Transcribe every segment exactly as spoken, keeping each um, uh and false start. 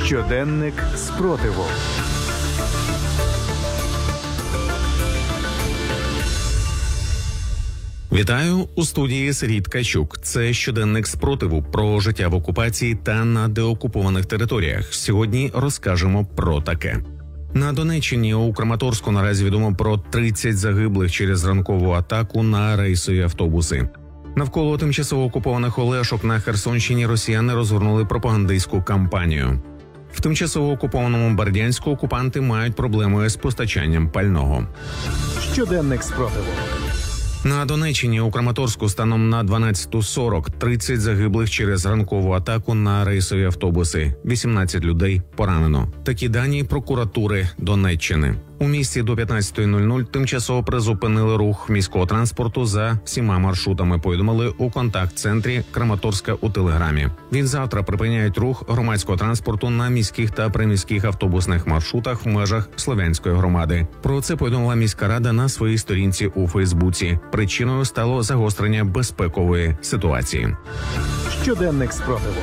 Щоденник спротиву. Вітаю, у студії Сергій Ткачук. Це щоденник спротиву про життя в окупації та на деокупованих територіях. Сьогодні розкажемо про таке. На Донеччині у Краматорську наразі відомо про тридцять загиблих через ранкову атаку на рейсові автобуси. Навколо тимчасово окупованих Олешок на Херсонщині росіяни розгорнули пропагандистську кампанію. В тимчасово окупованому Бердянську окупанти мають проблеми з постачанням пального. Щоденник спротиву. На Донеччині у Краматорську станом на дванадцяту сорок тридцять загиблих через ранкову атаку на рейсові автобуси. вісімнадцять людей поранено. Такі дані прокуратури Донеччини. У місті до п'ятнадцятої нуль нуль тимчасово призупинили рух міського транспорту за всіма маршрутами, повідомили у контакт-центрі Краматорська у Телеграмі. Відзавтра припиняють рух громадського транспорту на міських та приміських автобусних маршрутах в межах Слов'янської громади. Про це повідомила міська рада на своїй сторінці у Фейсбуці. Причиною стало загострення безпекової ситуації. Щоденник спротиву.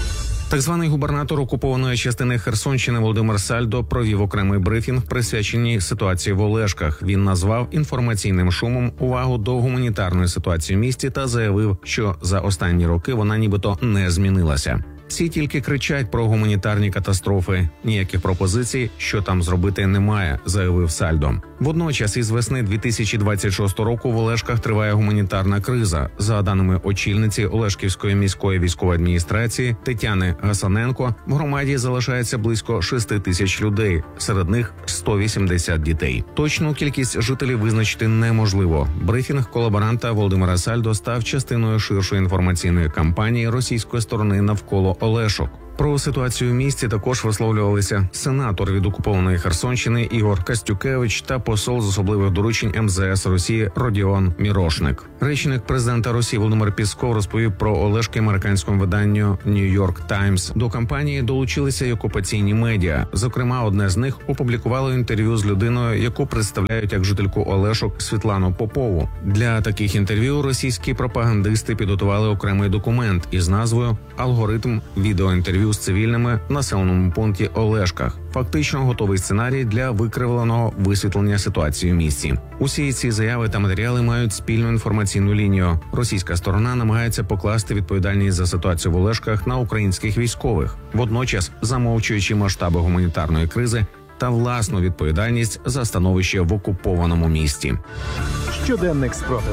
Так званий губернатор окупованої частини Херсонщини Володимир Сальдо провів окремий брифінг, присвячений ситуації в Олешках. Він назвав інформаційним шумом увагу до гуманітарної ситуації в місті та заявив, що за останні роки вона нібито не змінилася. Всі тільки кричать про гуманітарні катастрофи. Ніяких пропозицій, що там зробити, немає, заявив Сальдо. Водночас із весни дві тисячі двадцять шостого року в Олешках триває гуманітарна криза. За даними очільниці Олешківської міської військової адміністрації Тетяни Гасаненко, в громаді залишається близько шести тисяч людей, серед них сто вісімдесят дітей. Точну кількість жителів визначити неможливо. Брифінг колаборанта Володимира Сальдо став частиною ширшої інформаційної кампанії російської сторони навколо Олешок. Про ситуацію в місті також висловлювалися сенатор від окупованої Херсонщини Ігор Костюкевич та посол з особливих доручень ем зе ес Росії Родіон Мірошник. Речник президента Росії Володимир Пісков розповів про Олешки американському виданню Нью-Йорк Таймс. До кампанії долучилися й окупаційні медіа. Зокрема, одне з них опублікувало інтерв'ю з людиною, яку представляють як жительку Олешок Світлану Попову. Для таких інтерв'ю російські пропагандисти підготували окремий документ із назвою «Алгоритм відеоінтерв'ю з цивільними в населеному пункті Олешках». Фактично готовий сценарій для викривленого висвітлення ситуації в місті. Усі ці заяви та матеріали мають спільну інформаційну лінію. Російська сторона намагається покласти відповідальність за ситуацію в Олешках на українських військових, водночас замовчуючи масштаби гуманітарної кризи та власну відповідальність за становище в окупованому місті. Щоденник спротиву.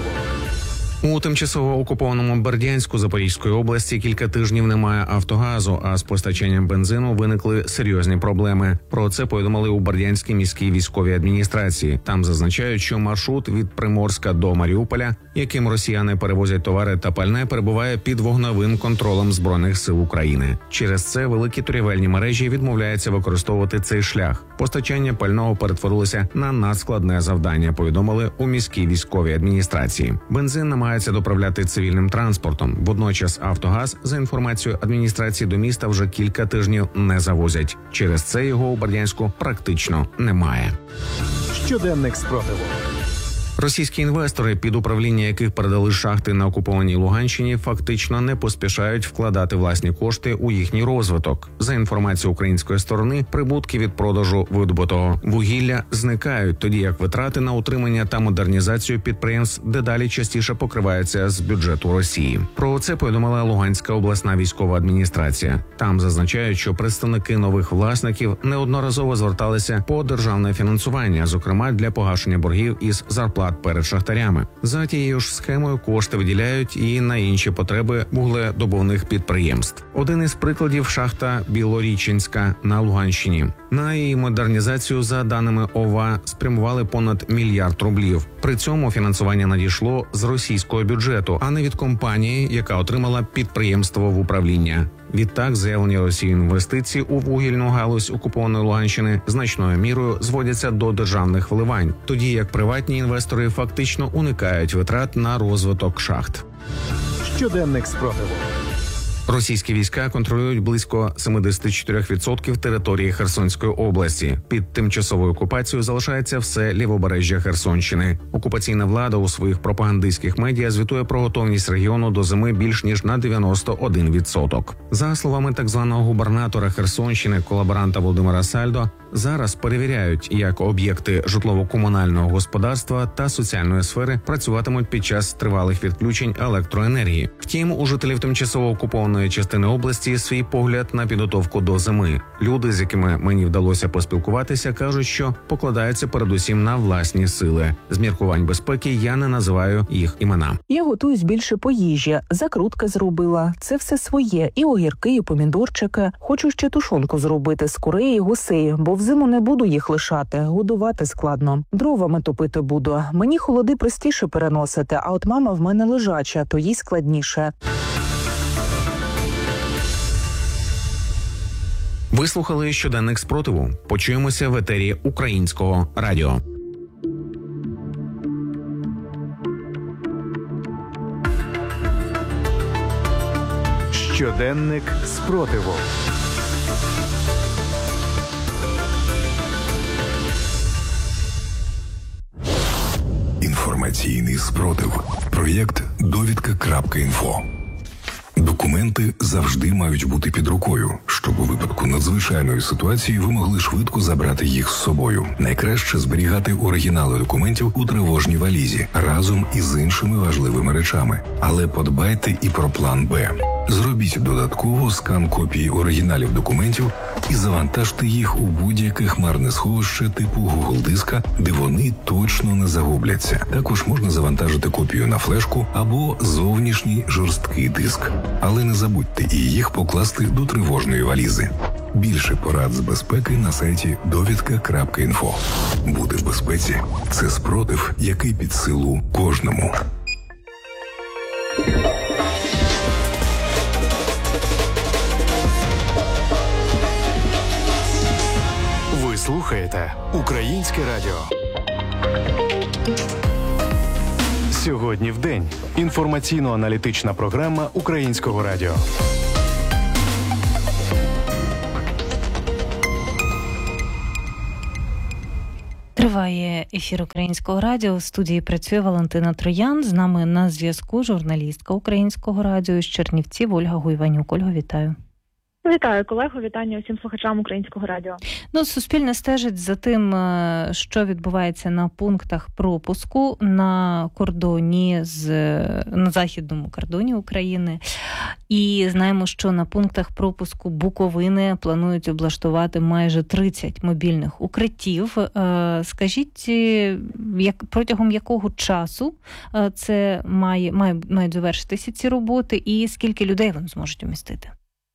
У тимчасово окупованому Бердянську Запорізької області кілька тижнів немає автогазу, а з постачанням бензину виникли серйозні проблеми. Про це повідомили у Бердянській міській військовій адміністрації. Там зазначають, що маршрут від Приморська до Маріуполя, яким росіяни перевозять товари та пальне, перебуває під вогневим контролем Збройних сил України. Через це великі торгівельні мережі відмовляються використовувати цей шлях. Постачання пального перетворилося на надскладне завдання, повідомили у міській військовій адміністрації. Бензин намагається доправляти цивільним транспортом. Водночас «Автогаз», за інформацією адміністрації, до міста вже кілька тижнів не завозять. Через це його у Бердянську практично немає. Щоденник спротиву. Російські інвестори, під управління яких передали шахти на окупованій Луганщині, фактично не поспішають вкладати власні кошти у їхній розвиток. За інформацією української сторони, прибутки від продажу видобутого вугілля зникають, тоді як витрати на утримання та модернізацію підприємств дедалі частіше покриваються з бюджету Росії. Про це повідомила Луганська обласна військова адміністрація. Там зазначають, що представники нових власників неодноразово зверталися по державне фінансування, зокрема для погашення боргів із зарплат перед шахтарями. За тією ж схемою кошти виділяють і на інші потреби вугледобувних підприємств. Один із прикладів – шахта Білоріченська на Луганщині. На її модернізацію, за даними ОВА, спрямували понад мільярд рублів. При цьому фінансування надійшло з російського бюджету, а не від компанії, яка отримала підприємство в управління. Відтак, заявлені Росією інвестиції у вугільну галузь окупованої Луганщини значною мірою зводяться до державних вливань, тоді як приватні інвестори фактично уникають витрат на розвиток шахт. Щоденник спротиву. Російські війська контролюють близько сімдесят чотири відсотки території Херсонської області. Під тимчасовою окупацією залишається все лівобережжя Херсонщини. Окупаційна влада у своїх пропагандистських медіа звітує про готовність регіону до зими більш ніж на дев'яносто один відсоток. За словами так званого губернатора Херсонщини, колаборанта Володимира Сальдо, зараз перевіряють, як об'єкти житлово-комунального господарства та соціальної сфери працюватимуть під час тривалих відключень електроенергії. Втім, у жителів тимчасово окупованої частини області свій погляд на підготовку до зими. Люди, з якими мені вдалося поспілкуватися, кажуть, що покладаються передусім на власні сили. З міркувань безпеки я не називаю їх імена. Я готуюсь більше по їжі, закрутки зробила. Це все своє. І огірки, і помідорчики. Хочу ще тушонку зробити з курей і гусей, бо взиму не буду їх лишати. Годувати складно. Дровами топити буду. Мені холоди простіше переносити, а от мама в мене лежача, то їй складніше. Ви слухали щоденник спротиву. Почуємося в етері Українського радіо. Щоденник спротиву. Інформаційний спротив. Проєкт довідка.інфо. Документи завжди мають бути під рукою, щоб у випадку надзвичайної ситуації ви могли швидко забрати їх з собою. Найкраще зберігати оригінали документів у тривожній валізі разом із іншими важливими речами. Але подбайте і про план Б. Зробіть додатково скан копії оригіналів документів і завантажте їх у будь-яке хмарне сховище типу Google диска, де вони точно не загубляться. Також можна завантажити копію на флешку або зовнішній жорсткий диск. Але не забудьте і їх покласти до тривожної валізи. Більше порад з безпеки на сайті довідка.інфо. Бути в безпеці – це спротив, який під силу кожному. Ви слухаєте Українське радіо. Сьогодні в день. Інформаційно-аналітична програма Українського радіо. Триває ефір Українського радіо. В студії працює Валентина Троян. З нами на зв'язку журналістка Українського радіо з Чернівців Ольга Гуйванюк. Ольга, вітаю. Вітаю, колего, вітання усім слухачам Українського радіо. Ну, Суспільне стежить за тим, що відбувається на пунктах пропуску на кордоні з на західному кордоні України. І знаємо, що на пунктах пропуску Буковини планують облаштувати майже тридцять мобільних укриттів. Скажіть, як протягом якого часу це має, має мають завершитися ці роботи, і скільки людей вони зможуть умістити?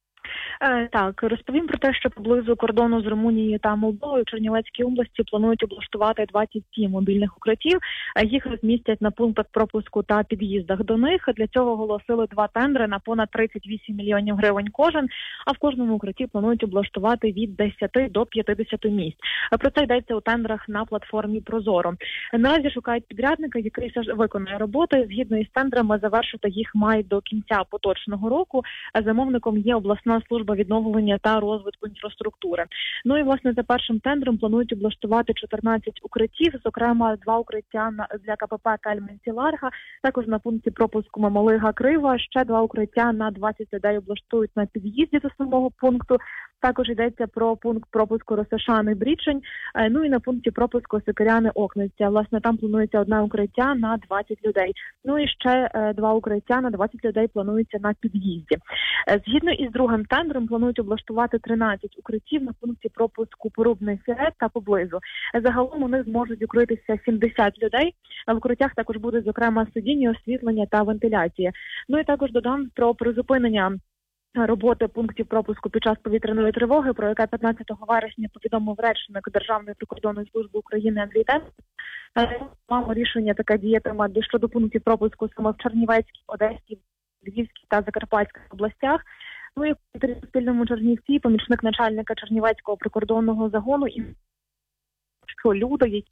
Так, розповім про те, що поблизу кордону з Румунією та Молдовою в Чернівецькій області планують облаштувати двадцять сім мобільних укриттів. Їх розмістять на пунктах пропуску та під'їздах до них. Для цього оголосили два тендери на понад тридцять вісім мільйонів гривень кожен, а в кожному укритті планують облаштувати від десяти до п'ятдесяти місць. Про це йдеться у тендерах на платформі Прозоро. Наразі шукають підрядника, який виконає роботи. Згідно із тендерами, завершити їх мають до кінця поточного року. Замовником є обласна служба відновлення та розвитку інфраструктури. Ну і, власне, за першим тендером планують облаштувати чотирнадцять укриттів, зокрема, два укриття для КПП Кельмен-Сіларга, також на пункті пропуску Мамалига-Крива, ще два укриття на двадцять людей облаштують на під'їзді до самого пункту. Також йдеться про пункт пропуску Росошани-Брічень, ну і на пункті пропуску Сокиряни-Окниця. Власне, там планується одне укриття на двадцять людей. Ну і ще два укриття на двадцять людей планується на під'їзді. Згідно із другим тендером планують облаштувати тринадцять укриттів на пункті пропуску Порубний Сірет та поблизу. Загалом у них зможуть укритися сімдесят людей. В укриттях також буде, зокрема, сидіння, освітлення та вентиляція. Ну і також додам про призупинення роботи пунктів пропуску під час повітряної тривоги, про яке п'ятнадцятого вересня повідомив речник Державної прикордонної служби України Андрій Тенко. Маємо рішення таке діятиме щодо пунктів пропуску саме в Чернівецькій, Одеській, Львівській та Закарпатській областях. Ну і в Суспільному Чернівці помічник начальника Чернівецького прикордонного загону і що люди, які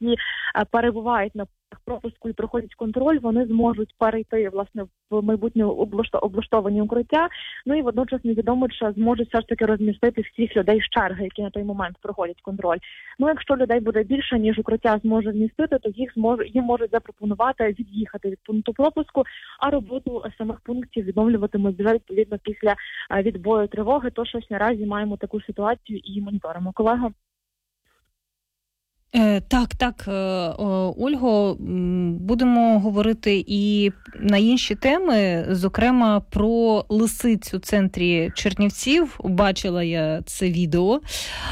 перебувають на пропуску і проходять контроль, вони зможуть перейти, власне, в майбутнє облаштовані укриття. Ну і водночас невідомо, чи зможуть все ж таки розмістити всіх людей з черги, які на той момент проходять контроль. Ну, якщо людей буде більше, ніж укриття зможе вмістити, то їх зможе, їм можуть запропонувати від'їхати від пункту пропуску, а роботу самих пунктів відновлюватимуть вже відповідно після відбою тривоги. Тож ось наразі маємо таку ситуацію і моніторимо. Колега? Е, так, так, е, Ольго, будемо говорити і на інші теми, зокрема про лисиць у центрі Чернівців. Бачила я це відео.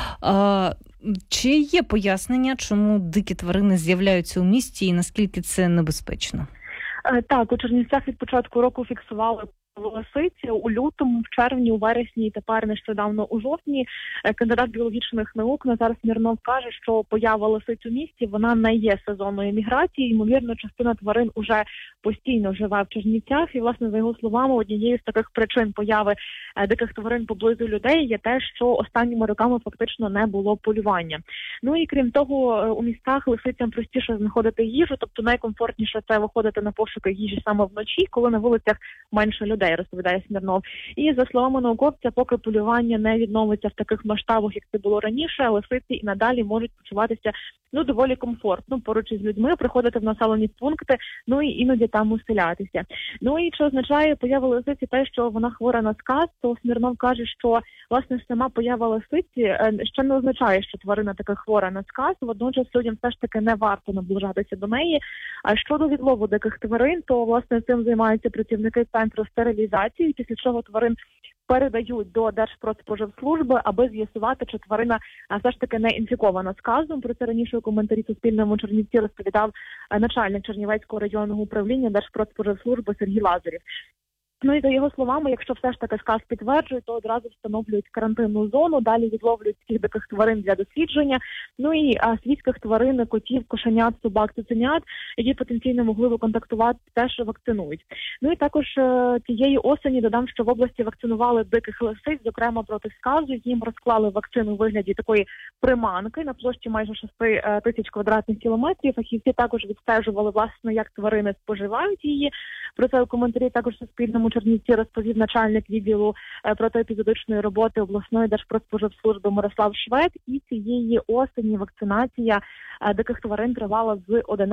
Е, чи є пояснення, чому дикі тварини з'являються у місті і наскільки це небезпечно? Е, так, у Чернівцях від початку року фіксували лисиці у лютому, в червні, у вересні і тепер нещодавно у жовтні. Кандидат біологічних наук Назар Смірнов каже, що поява лисиць у місті, вона не є сезонною міграцією. Ймовірно, частина тварин уже постійно живе в Чернівцях. І, власне, за його словами, однією з таких причин появи диких тварин поблизу людей є те, що останніми роками фактично не було полювання. Ну і крім того, у містах лисицям простіше знаходити їжу, тобто найкомфортніше це виходити на пошуки їжі саме вночі, коли на вулицях менше людей, розповідає Смірнов. І за словами науковця, поки полювання не відновиться в таких масштабах, як це було раніше, лисиці і надалі можуть почуватися ну доволі комфортно поруч із людьми, приходити в населені пункти, ну і іноді там уселятися. Ну і чи означає поява лисиці те, що вона хвора на сказ, то Смірнов каже, що власне сама поява лисиці ще не означає, що тварина така хвора на сказ, водночас людям все ж таки не варто наближатися до неї. А щодо відлову диких тварин, то власне цим займаються працівники центру стерилізації, після чого тварин передають до Держпродспоживслужби, аби з'ясувати, чи тварина все ж таки не інфікована сказом. Про це раніше у коментарі Суспільному Чернівці розповідав начальник Чернівецького районного управління Держпродспоживслужби Сергій Лазарів. Ну і за його словами, якщо все ж таки сказ підтверджують, то одразу встановлюють карантинну зону, далі відловлюють всіх диких тварин для дослідження. Ну і а, свійських тварин, котів, кошенят, собак, цуценят, які потенційно могли би контактувати, теж вакцинують. Ну і також е, тієї осені додам, що в області вакцинували диких лисиць, зокрема проти сказу. Їм розклали вакцину у вигляді такої приманки на площі майже шести тисяч квадратних кілометрів. Фахівці також відстежували, власне, як тварини споживають її. Про це у коментарі також Суспільному Чернівці розповів начальник відділу протиепізодичної роботи обласної Держпродспоживслужби Мирослав Швед. І цієї осені вакцинація диких тварин тривала з одинадцятого